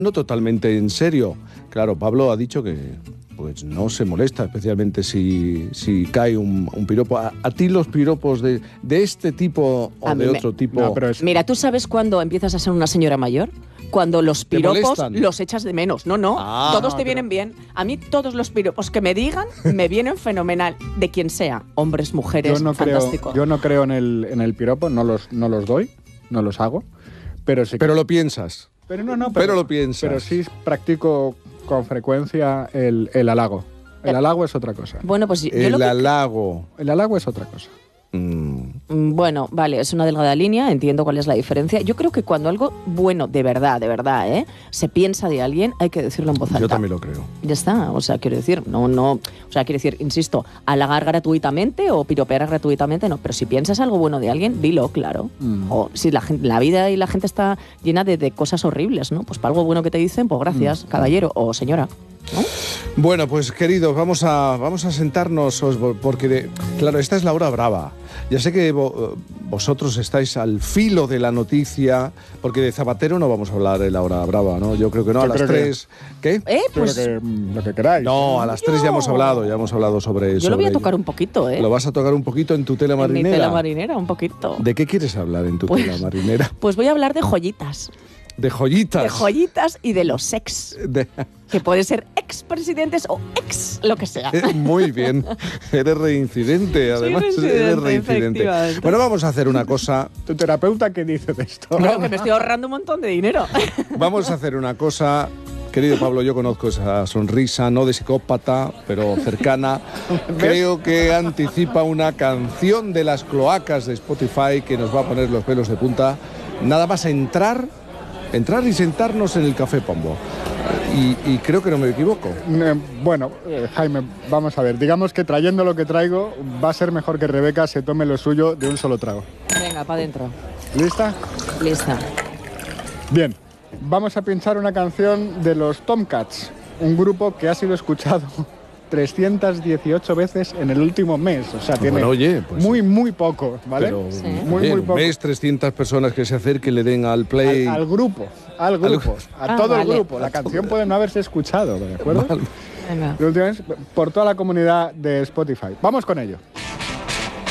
No totalmente en serio. Claro, Pablo ha dicho que pues no se molesta, especialmente si cae un piropo. ¿A ti los piropos de este tipo o de otro tipo? No, mira, ¿tú sabes cuándo empiezas a ser una señora mayor? Cuando los piropos los echas de menos. No, todos te vienen bien. A mí todos los piropos que me digan me vienen fenomenal, de quien sea, hombres, mujeres, fantástico. Yo no creo en el piropo, no los doy, no los hago, pero sí. Pero lo piensas. Pero lo piensas. Pero sí practico con frecuencia el halago. El halago es otra cosa. Bueno, pues el halago es otra cosa. Bueno, vale, es una delgada línea, entiendo cuál es la diferencia. Yo creo que cuando algo bueno, de verdad, se piensa de alguien, hay que decirlo en voz alta. Yo también lo creo. Ya está, o sea, quiero decir, insisto, halagar gratuitamente o piropear gratuitamente, no, pero si piensas algo bueno de alguien, dilo, claro. O si la vida y la gente está llena de cosas horribles, ¿no? Pues para algo bueno que te dicen, pues gracias, caballero o señora, ¿no? Bueno, pues queridos, vamos a sentarnos, porque claro, esta es la hora brava. Ya sé que vosotros estáis al filo de la noticia, porque de Zapatero no vamos a hablar en la hora brava, ¿no? Yo creo que no, a las 3. ¿Qué? Pues lo que queráis. No, a las 3 ya hemos hablado sobre eso. Yo lo voy a tocar un poquito, ¿eh? ¿Lo vas a tocar un poquito en tu tela marinera? En mi tela marinera, un poquito. ¿De qué quieres hablar en tu tela marinera? Pues voy a hablar de joyitas. ¿De joyitas? De joyitas y de los ex. Que pueden ser expresidentes o ex lo que sea. Muy bien. Eres reincidente, además. Eres reincidente. Bueno, vamos a hacer una cosa. ¿Tu terapeuta qué dice de esto? Claro, que me estoy ahorrando un montón de dinero. Vamos a hacer una cosa. Querido Pablo, yo conozco esa sonrisa, no de psicópata, pero cercana. Creo que anticipa una canción de las cloacas de Spotify que nos va a poner los pelos de punta. Nada más entrar y sentarnos en el Café Pombo. Y creo que no me equivoco. Bueno, Jaime, vamos a ver. Digamos que trayendo lo que traigo, va a ser mejor que Rebeca se tome lo suyo de un solo trago. Venga, para adentro. ¿Lista? Lista. Bien, vamos a pinchar una canción de los Tomcats, un grupo que ha sido escuchado 318 veces en el último mes. O sea, tiene muy poco, ¿vale? Pero, sí. Muy poco. Mes, 300 personas que se acerquen, le den al play. Al grupo, a todo el grupo. La canción puede no haberse escuchado, ¿de acuerdo? Venga. Por toda la comunidad de Spotify. Vamos con ello.